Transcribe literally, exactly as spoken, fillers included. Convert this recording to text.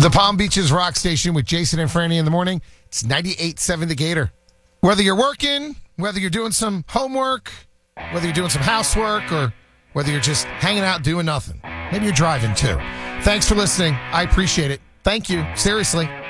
The Palm Beaches Rock Station with Jason and Franny in the morning. It's ninety-eight point seven The Gator. Whether you're working, whether you're doing some homework, whether you're doing some housework, or whether you're just hanging out doing nothing. Maybe you're driving too. Thanks for listening. I appreciate it. Thank you. Seriously.